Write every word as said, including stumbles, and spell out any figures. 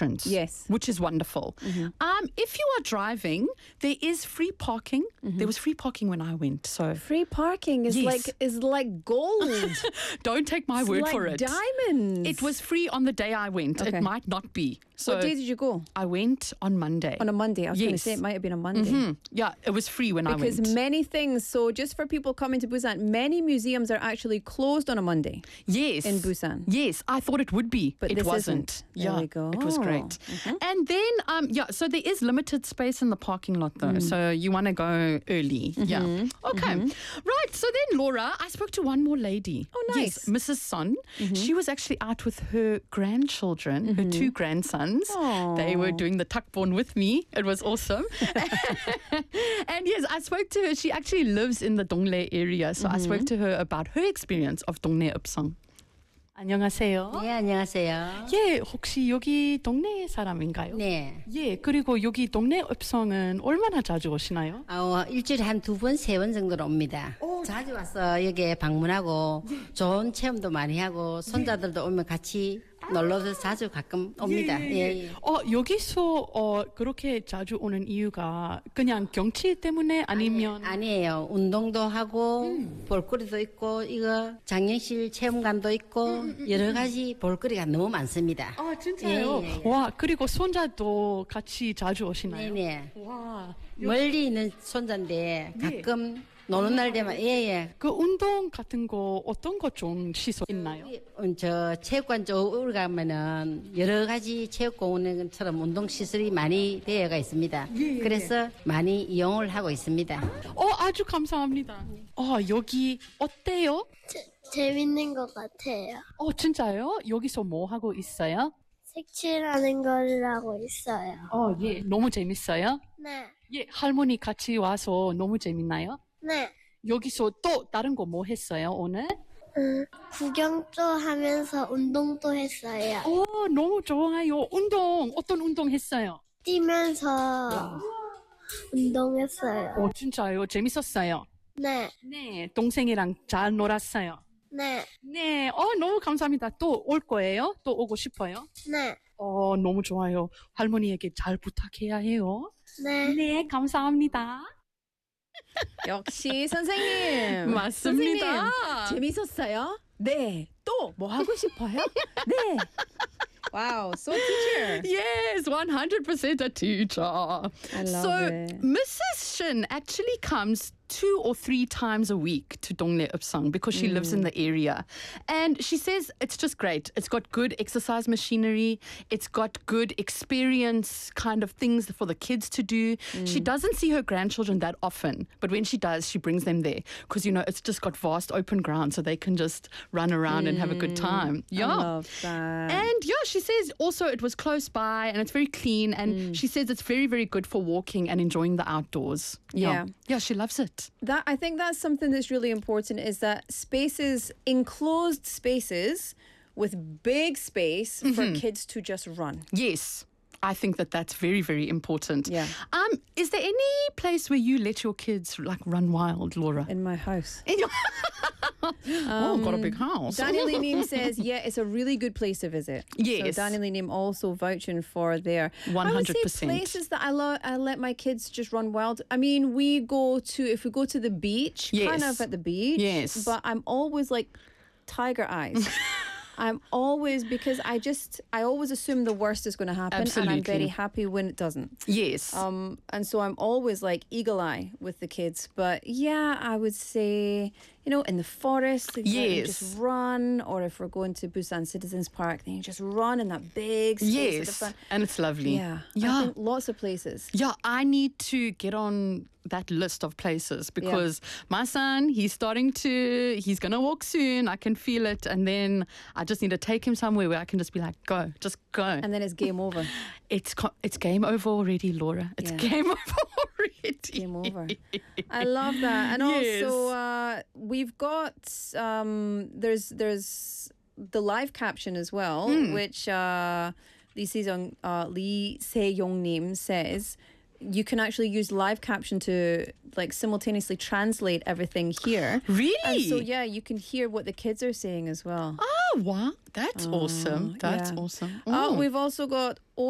entrance. Yes. Which is wonderful. Mm-hmm. Um, if you are driving, there is free parking. Mm-hmm. There was free parking when I went. So Free parking is Yes. like is like gold. don't take my It's word like for it. diamonds. It was free on the day I went. Okay. It might not be. So What day did you go? I went on Monday. On a Monday. I was going to Yes. say it might have been a Monday. Hmm. Yeah, it was free when Because I went. many things, so just for people coming to Busan, many museums are actually closed on a Monday Yes. in Busan. Yes, I thought it would be, But it this wasn't. isn't. There Yeah, we go. it was great. Mhm. And then, um, yeah, so there is limited space in the parking lot though, so you want to go early. Yeah. Okay. Right. So then, Laura, I spoke to one more lady. Oh, nice. Yes, Missus Son. She was actually out with her grandchildren, her two grandsons. Aw. They were doing the takbon with me. It was awesome. And yes, I spoke to her. She actually lives in the Dongdae area, so I spoke to her about her experience of Dongdae Upsang. 안녕하세요. 네, 안녕하세요. 예, 혹시 여기 동네 사람인가요? 네. 예, 그리고 여기 동네 읍성은 얼마나 자주 오시나요? 어, 일주일에 한 두 번, 세 번 정도로 옵니다. 자주 와서 여기에 방문하고 좋은 체험도 많이 하고 손자들도 오면 같이 놀러서 자주 가끔 옵니다. 예, 예. 어, 여기서 어, 그렇게 자주 오는 이유가 그냥 경치 때문에 아니면 아니에요. 운동도 하고 볼거리도 있고 이거 장영실 체험관도 있고 여러 가지 볼거리가 너무 많습니다. 아, 진짜요? 예, 예, 예. 와, 그리고 손자도 같이 자주 오시나요? 네네. 와, 멀리 있는 손자인데 가끔 노는 날 되면 예예. 그 운동 같은 거 어떤 거 좀 시설 있나요? 음, 저 체육관 쪽으로 가면은 여러 가지 체육공원처럼 운동 시설이 많이 되어가 있습니다. 그래서 많이 이용을 하고 있습니다. 어, 아주 감사합니다. 어, 여기 어때요? 재밌는 것 같아요. 어, 진짜요? 여기서 뭐 하고 있어요? 색칠하는 걸 하고 있어요. 어, 예. 너무 재밌어요? 네, 예, 할머니 같이 와서 너무 재밌나요? 네. 여기서 또 다른 거 뭐 했어요, 오늘? 음, 구경도 하면서 운동도 했어요. 오, 너무 좋아요. 운동, 어떤 운동 했어요? 뛰면서 운동했어요. 오, 진짜요? 재밌었어요? 네, 네, 동생이랑 잘 놀았어요. 네, 네, 어, 너무 감사합니다. 또 올 거예요? 또 오고 싶어요? 네, 어, 너무 좋아요. 할머니에게 잘 부탁해야 해요. 네. 네, 감사합니다. 역시 선생님. 맞습니다. 선생님, 재밌었어요? 네. 또 뭐 하고 싶어요? 네. Wow, so teacher. Yes, one hundred percent a teacher. I love so, it. Missus Shin actually comes two or three times a week to Dongdae Upsang because she lives in the area. And she says it's just great. It's got good exercise machinery. It's got good experience kind of things for the kids to do. She doesn't see her grandchildren that often, but when she does, she brings them there because, you know, it's just got vast open ground so they can just run around and have a good time. Yeah. I love that. And yeah, she says also it was close by and it's very clean. And she says it's very, very good for walking and enjoying the outdoors. Yeah. Yeah, she loves it. That I think that's something that's really important is that spaces, enclosed spaces with big space for kids to just run. Yes. I think that that's very, very important. Yeah. Um, is there any place where you let your kids like run wild, Laura? In my house. In your oh, got a big house. Daniel Nim says, yeah, it's a really good place to visit. Yes. So Daniel Nim also vouching for there. one hundred percent. I would say places that I, lo- I let my kids just run wild. I mean, we go to, if we go to the beach, kind Yes. of at the beach. Yes. But I'm always like tiger eyes. I'm always, because I just, I always assume the worst is going to happen. And I'm Absolutely. very happy when it doesn't. Yes. Um, and so I'm always like eagle eye with the kids. But yeah, I would say, you know, in the forest, like, you Yes. just run. Or if we're going to Busan Citizens Park, then you just run in that big space at the yes. front. And it's lovely. Yeah, Yeah. I think lots of places. Yeah, I need to get on that list of places because my son, he's starting to, he's going to walk soon. I can feel it. And then I just need to take him somewhere where I can just be like, go, just go. And then it's game over. it's co- it's game over already, Laura. It's Yeah. game over already. Game over. I love that. And Yes. also, uh, we've got, um, there's, there's the live caption as well, which uh, Lee Se-young, uh, Lee Se-young-nim says, you can actually use live caption to like simultaneously translate everything here. Really? And so yeah, you can hear what the kids are saying as well. Oh, wow. That's awesome. That's yeah. awesome. Uh, Mm. we've also got